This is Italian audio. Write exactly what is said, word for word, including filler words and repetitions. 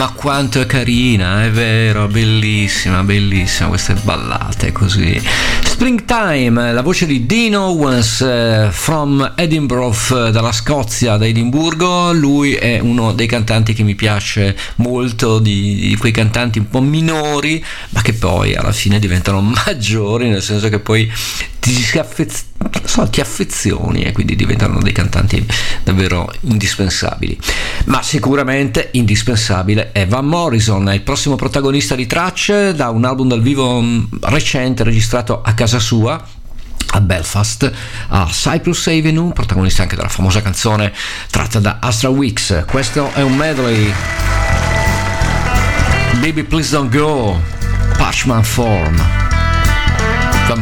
ma quanto è carina, è vero, bellissima, bellissima queste ballate così. Springtime, la voce di Dean Owens, uh, from Edinburgh, dalla Scozia, da Edimburgo. Lui è uno dei cantanti che mi piace molto, di, di quei cantanti un po' minori, ma che poi alla fine diventano maggiori, nel senso che poi ti, si affez- so, ti affezioni e quindi diventano dei cantanti davvero indispensabili. Ma sicuramente indispensabile è Van Morrison, il prossimo protagonista di Tracce, da un album dal vivo recente registrato a casa sua a Belfast, a Cyprus Avenue, protagonista anche della famosa canzone tratta da Astra Weeks. Questo è un medley. Baby Please Don't Go, Parchman Form.